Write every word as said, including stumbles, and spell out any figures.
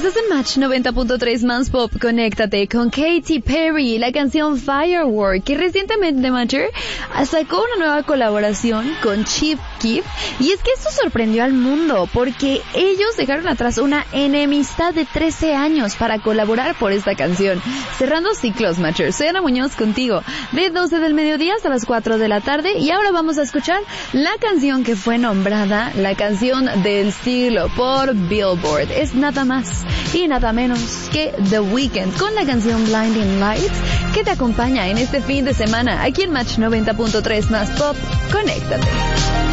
Estás en Match noventa punto tres Más Pop. Conéctate con Katy Perry, la canción Firework, que recientemente Matcher sacó una nueva colaboración con Chief Keef. Y es que esto sorprendió al mundo, porque ellos dejaron atrás una enemistad de trece años para colaborar por esta canción. Cerrando ciclos, Matcher. Soy Ana Muñoz contigo, de doce del mediodía hasta las cuatro de la tarde. Y ahora vamos a escuchar la canción que fue nombrada la canción del siglo por Billboard. Es nada más y nada menos que The Weeknd con la canción Blinding Lights, que te acompaña en este fin de semana aquí en Match noventa punto tres Más Pop. Conéctate.